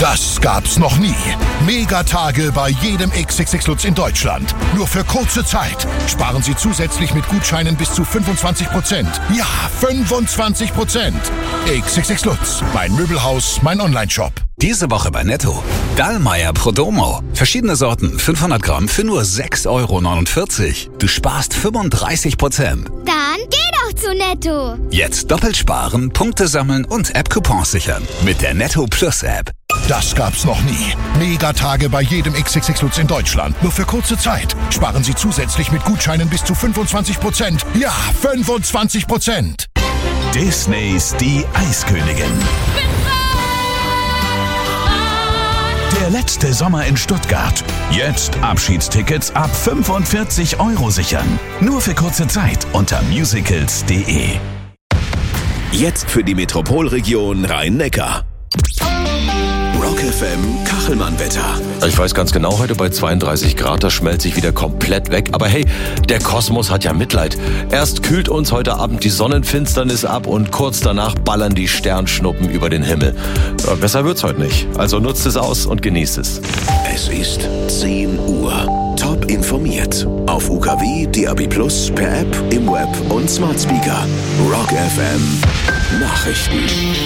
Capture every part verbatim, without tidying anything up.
Das gab's noch nie. Megatage bei jedem X X X Lutz in Deutschland. Nur für kurze Zeit. Sparen Sie zusätzlich mit Gutscheinen bis zu fünfundzwanzig Prozent. Ja, fünfundzwanzig Prozent. X X X Lutz. Mein Möbelhaus, mein Onlineshop. Diese Woche bei Netto. Dallmayr Prodomo. Verschiedene Sorten, fünfhundert Gramm für nur sechs Euro neunundvierzig. Du sparst fünfunddreißig Prozent. Dann geh doch zu Netto. Jetzt doppelt sparen, Punkte sammeln und App-Coupons sichern. Mit der Netto Plus App. Das gab's noch nie. Megatage bei jedem X X X Lutz in Deutschland. Nur für kurze Zeit. Sparen Sie zusätzlich mit Gutscheinen bis zu fünfundzwanzig Prozent. Ja, fünfundzwanzig Prozent. Disneys Die Eiskönigin. Der letzte Sommer in Stuttgart. Jetzt Abschiedstickets ab fünfundvierzig Euro sichern. Nur für kurze Zeit unter musicals punkt de. Jetzt für die Metropolregion Rhein-Neckar. Rock F M Kachelmann-Wetter. Ich weiß ganz genau, heute bei zweiunddreißig Grad, das schmelzt sich wieder komplett weg. Aber hey, der Kosmos hat ja Mitleid. Erst kühlt uns heute Abend die Sonnenfinsternis ab und kurz danach ballern die Sternschnuppen über den Himmel. Ja, besser wird's heute nicht. Also nutzt es aus und genießt es. Es ist zehn Uhr. Top informiert. Auf U K W, D A B Plus, per App, im Web und Smart Speaker. Rock F M Nachrichten.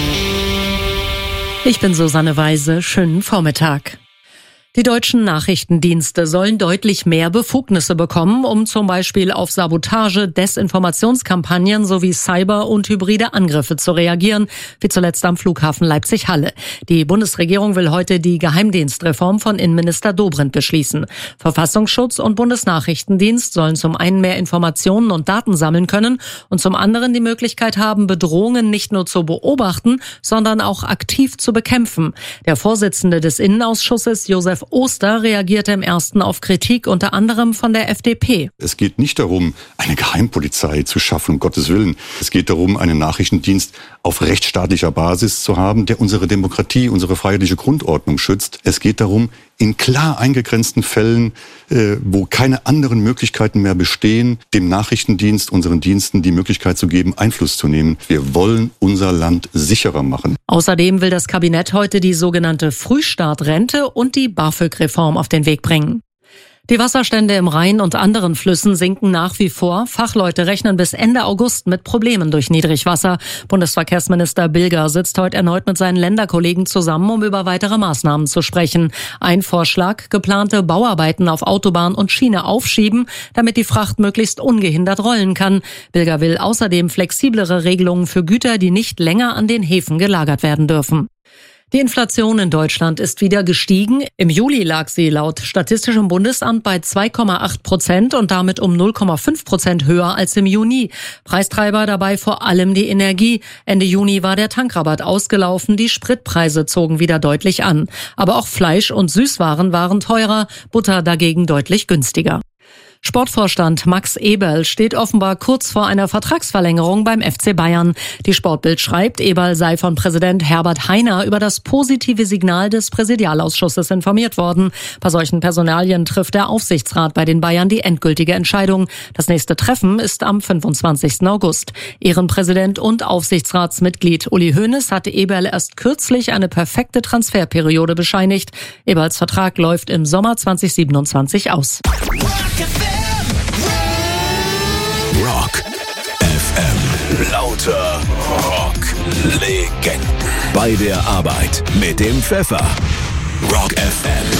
Ich bin Susanne Weise. Schönen Vormittag. Die deutschen Nachrichtendienste sollen deutlich mehr Befugnisse bekommen, um zum Beispiel auf Sabotage, Desinformationskampagnen sowie Cyber- und hybride Angriffe zu reagieren, wie zuletzt am Flughafen Leipzig-Halle. Die Bundesregierung will heute die Geheimdienstreform von Innenminister Dobrindt beschließen. Verfassungsschutz und Bundesnachrichtendienst sollen zum einen mehr Informationen und Daten sammeln können und zum anderen die Möglichkeit haben, Bedrohungen nicht nur zu beobachten, sondern auch aktiv zu bekämpfen. Der Vorsitzende des Innenausschusses, Josef Oster, reagierte im ersten auf Kritik unter anderem von der F D P. Es geht nicht darum, eine Geheimpolizei zu schaffen, um Gottes Willen. Es geht darum, einen Nachrichtendienst auf rechtsstaatlicher Basis zu haben, der unsere Demokratie, unsere freiheitliche Grundordnung schützt. Es geht darum, in klar eingegrenzten Fällen, äh, wo keine anderen Möglichkeiten mehr bestehen, dem Nachrichtendienst, unseren Diensten die Möglichkeit zu geben, Einfluss zu nehmen. Wir wollen unser Land sicherer machen. Außerdem will das Kabinett heute die sogenannte Frühstartrente und die BAföG-Reform auf den Weg bringen. Die Wasserstände im Rhein und anderen Flüssen sinken nach wie vor. Fachleute rechnen bis Ende August mit Problemen durch Niedrigwasser. Bundesverkehrsminister Bilger sitzt heute erneut mit seinen Länderkollegen zusammen, um über weitere Maßnahmen zu sprechen. Ein Vorschlag: geplante Bauarbeiten auf Autobahn und Schiene aufschieben, damit die Fracht möglichst ungehindert rollen kann. Bilger will außerdem flexiblere Regelungen für Güter, die nicht länger an den Häfen gelagert werden dürfen. Die Inflation in Deutschland ist wieder gestiegen. Im Juli lag sie laut Statistischem Bundesamt bei zwei Komma acht Prozent und damit um null Komma fünf Prozent höher als im Juni. Preistreiber dabei vor allem die Energie. Ende Juni war der Tankrabatt ausgelaufen, die Spritpreise zogen wieder deutlich an. Aber auch Fleisch und Süßwaren waren teurer, Butter dagegen deutlich günstiger. Sportvorstand Max Eberl steht offenbar kurz vor einer Vertragsverlängerung beim F C Bayern. Die Sportbild schreibt, Eberl sei von Präsident Herbert Hainer über das positive Signal des Präsidialausschusses informiert worden. Bei solchen Personalien trifft der Aufsichtsrat bei den Bayern die endgültige Entscheidung. Das nächste Treffen ist am fünfundzwanzigsten August. Ehrenpräsident und Aufsichtsratsmitglied Uli Hoeneß hatte Eberl erst kürzlich eine perfekte Transferperiode bescheinigt. Eberls Vertrag läuft im Sommer zweitausendsiebenundzwanzig aus. Rock F M. Lauter Rock-Legenden. Bei der Arbeit mit dem Pfeffer. Rock F M.